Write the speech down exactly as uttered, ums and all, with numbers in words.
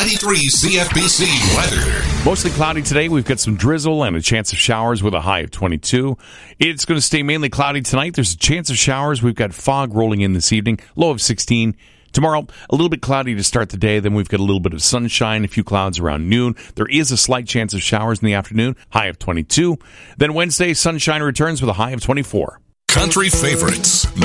ninety-three C F B C weather. Mostly cloudy today. We've got some drizzle and a chance of showers with a high of twenty-two. It's going to stay mainly cloudy tonight. There's a chance of showers. We've got fog rolling in this evening, low of sixteen. Tomorrow, a little bit cloudy to start the day. Then we've got a little bit of sunshine, a few clouds around noon. There is a slight chance of showers in the afternoon, high of twenty-two. Then Wednesday, sunshine returns with a high of twenty-four. Country favorites,